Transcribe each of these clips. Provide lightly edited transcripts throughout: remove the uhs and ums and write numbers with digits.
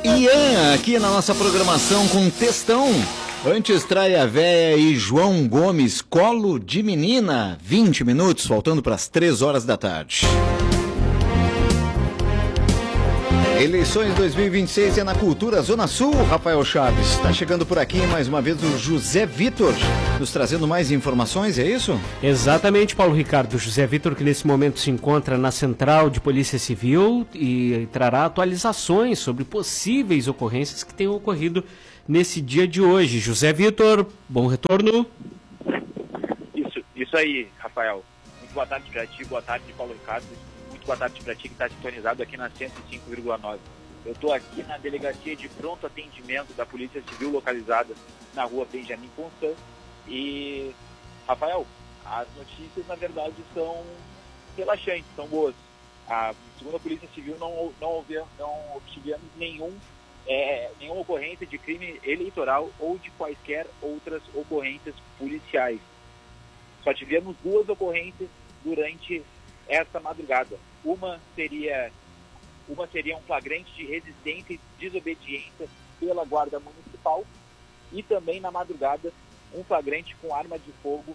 Ian, aqui na nossa programação com textão. Antes, Traia Véia e João Gomes, Colo de Menina. 20 minutos, faltando para as 3 horas da tarde. Eleições 2026 é na Cultura Zona Sul, Rafael Chaves. Está chegando por aqui mais uma vez o José Vitor, nos trazendo mais informações, é isso? Exatamente, Paulo Ricardo. José Vitor, que nesse momento se encontra na Central de Polícia Civil e trará atualizações sobre possíveis ocorrências que tenham ocorrido nesse dia de hoje. José Vitor, bom retorno. Isso aí, Rafael. Muito boa tarde para ti, boa tarde, Paulo Ricardo. Boa tarde para ti que está sintonizado aqui na 105,9. Eu estou aqui na Delegacia de Pronto Atendimento da Polícia Civil, localizada na rua Benjamin Constant. E, Rafael, as notícias, na verdade, são relaxantes, são boas. Segundo a Polícia Civil, não obtivemos nenhuma ocorrência de crime eleitoral ou de quaisquer outras ocorrências policiais. Só tivemos 2 ocorrências durante esta madrugada. Uma seria um flagrante de resistência e desobediência pela Guarda Municipal e também na madrugada um flagrante com arma de fogo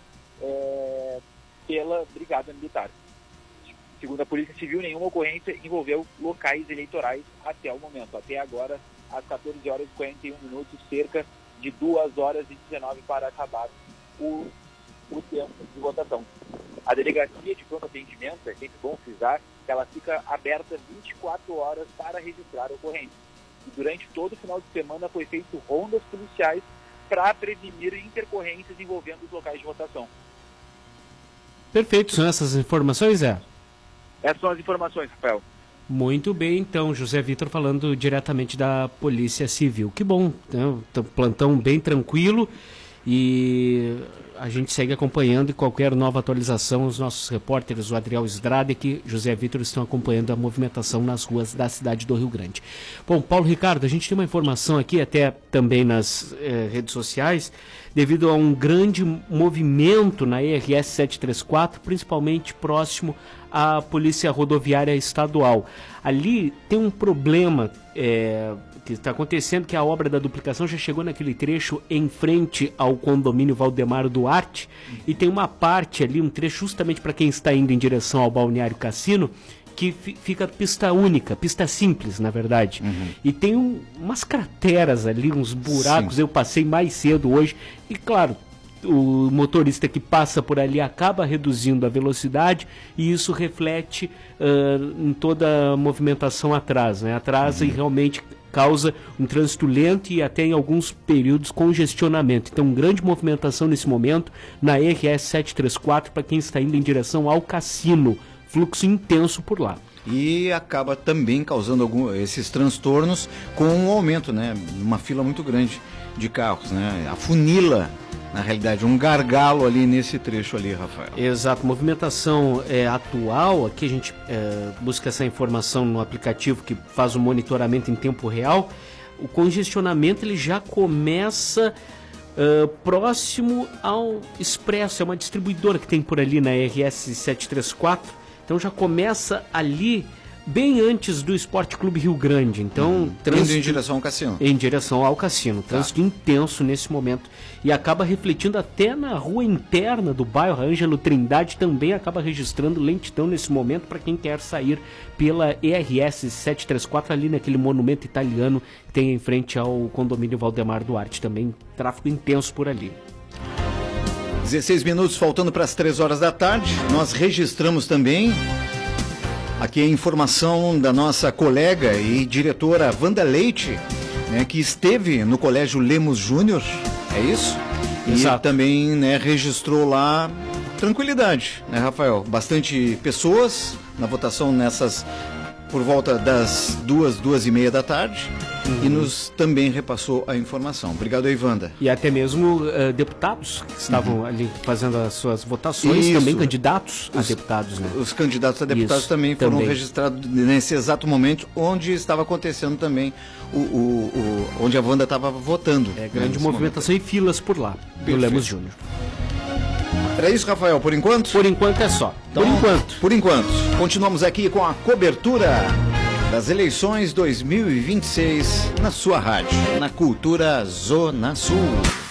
pela Brigada Militar. Segundo a Polícia Civil, nenhuma ocorrência envolveu locais eleitorais até o momento. Até agora, às 14 horas e 41 minutos, cerca de 2 horas e 19 para acabar o tempo de votação. A Delegacia de Pronto Atendimento, é sempre bom frisar, que ela fica aberta 24 horas para registrar ocorrências. E durante todo o final de semana foi feito rondas policiais para prevenir intercorrências envolvendo os locais de votação. Perfeito, são essas informações, Zé? Essas são as informações, Rafael. Muito bem, então, José Vitor falando diretamente da Polícia Civil. Que bom, né? Plantão bem tranquilo. E a gente segue acompanhando, e qualquer nova atualização, os nossos repórteres, o Adriel Estrada e José Vitor, estão acompanhando a movimentação nas ruas da cidade do Rio Grande. Bom, Paulo Ricardo, a gente tem uma informação aqui, até também nas redes sociais, devido a um grande movimento na ERS 734, principalmente próximo à Polícia Rodoviária Estadual. Ali tem um problema que está acontecendo, que a obra da duplicação já chegou naquele trecho em frente ao condomínio Valdemar Duarte, e tem uma parte ali, um trecho justamente para quem está indo em direção ao Balneário Cassino, que fica pista única, pista simples, na verdade. E tem umas crateras ali, uns buracos. Sim. Eu passei mais cedo hoje e, claro, o motorista que passa por ali acaba reduzindo a velocidade e isso reflete em toda a movimentação atrás, né? Atrasa e realmente causa um trânsito lento e até em alguns períodos congestionamento. Então, grande movimentação nesse momento na RS 734 para quem está indo em direção ao Cassino. Fluxo intenso por lá. E acaba também causando esses transtornos com um aumento, né? Uma fila muito grande de carros, né? Afunila, na realidade, um gargalo ali nesse trecho ali, Rafael. Exato, movimentação atual, aqui a gente busca essa informação no aplicativo que faz o monitoramento em tempo real. O congestionamento ele já começa próximo ao Expresso, é uma distribuidora que tem por ali na RS 734, então já começa ali bem antes do Esporte Clube Rio Grande. Então, indo em direção ao Cassino. Em direção ao Cassino. Trânsito intenso nesse momento. E acaba refletindo até na rua interna do bairro. A Ângelo Trindade também acaba registrando lentidão nesse momento para quem quer sair pela ERS 734, ali naquele monumento italiano que tem em frente ao condomínio Valdemar Duarte. Também tráfego intenso por ali. 16 minutos faltando para as 3 horas da tarde. Nós registramos também aqui a informação da nossa colega e diretora Wanda Leite, né, que esteve no Colégio Lemos Júnior, é isso? Exato. E também, né, registrou lá tranquilidade, né, Rafael? Bastante pessoas na votação por volta das 2h30 da tarde. E nos também repassou a informação. Obrigado aí, Wanda. E até mesmo deputados que estavam ali fazendo as suas votações, também candidatos a deputados, né? Os candidatos a deputados também foram registrados nesse exato momento onde estava acontecendo também onde a Wanda estava votando. Grande movimentação e filas por lá, do Lemos Júnior. Era isso, Rafael, por enquanto? Por enquanto é só. Então, por enquanto. Continuamos aqui com a cobertura das eleições 2026 na sua rádio, na Cultura Zona Sul.